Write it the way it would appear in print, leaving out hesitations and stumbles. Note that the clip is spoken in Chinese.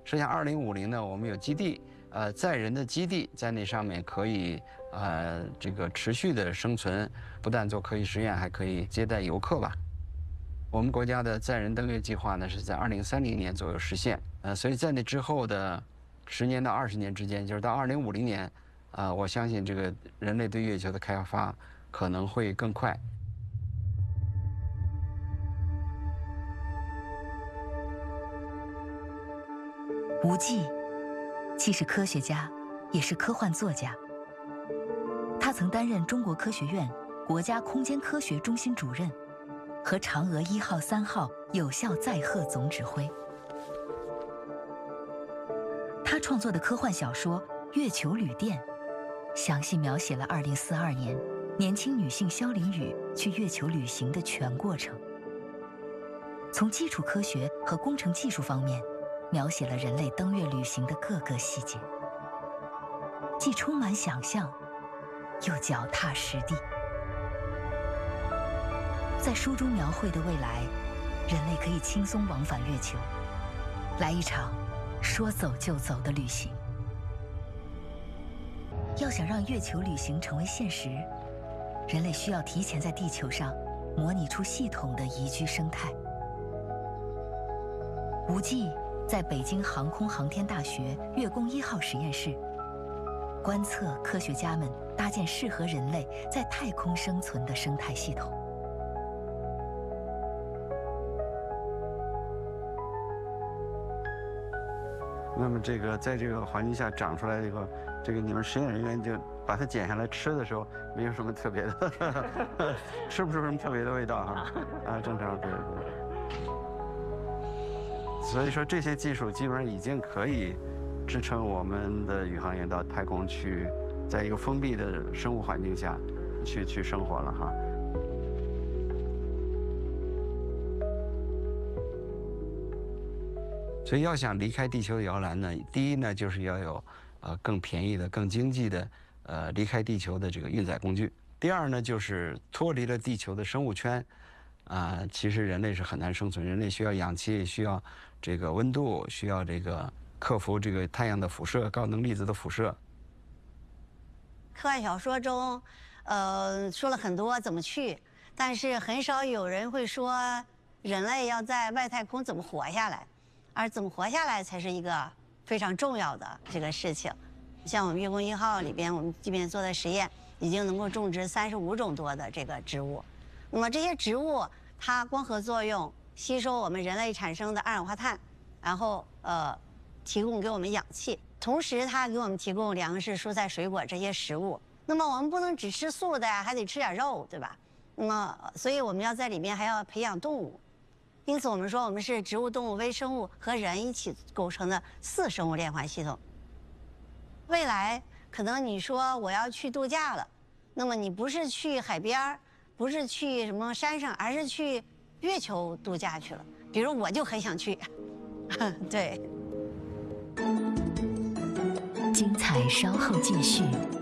实际上2050呢，我们有基地，载人的基地在那上面可以这个持续的生存，不但做科学实验，还可以接待游客吧。我们国家的载人登月计划呢是在2030年左右实现，所以在那之后的10年到20年之间，就是到2050年，我相信这个人类对月球的开发可能会更快。 吴忌既是科学家，也是科幻作家。他曾担任中国科学院国家空间科学中心主任和嫦娥1号、3号有效载荷总指挥。他创作的科幻小说《月球旅店》，详细描写了2042年年轻女性肖林宇去月球旅行的全过程。从基础科学和工程技术方面，描写了人类登月旅行的各个细节，既充满想象，又脚踏实地。在书中描绘的未来，人类可以轻松往返月球，来一场说走就走的旅行。要想让月球旅行成为现实，人类需要提前在地球上模拟出系统的宜居生态。吴忌在北京航空航天大学月宫1号实验室，观测科学家们搭建适合人类在太空生存的生态系统。 那么这个在这个环境下长出来这个你们实验人员就把它剪下来吃的时候，没有什么特别的，吃不出什么特别的味道哈，正常对。所以说这些技术基本上已经可以支撑我们的宇航员到太空去，在一个封闭的生物环境下去生活了哈。所以要想离开地球的摇篮呢，第一呢就是要有更便宜的、更经济的离开地球的这个运载工具。第二呢就是脱离了地球的生物圈，其实人类是很难生存，人类需要氧气，需要这个温度，需要这个克服这个太阳的辐射、高能粒子的辐射。 科幻小说中，说了很多怎么去，但是很少有人会说人类要在外太空怎么活下来。而怎么活下来才是一个非常重要的这个事情。像我们月宫1号里边，我们这边做的实验，已经能够种植35种多的这个植物。那么这些植物它光合作用，吸收我们人类产生的二氧化碳，然后提供给我们氧气，同时它给我们提供粮食、蔬菜、水果这些食物。那么我们不能只吃素的呀，还得吃点肉，对吧？那么所以我们要在里面还要培养动物。因此，我们说我们是植物、动物、微生物和人一起构成的4生物链环系统。未来可能你说我要去度假了，那么你不是去海边，不是去什么山上，而是去月球度假去了。比如我就很想去，对。 精彩稍后继续。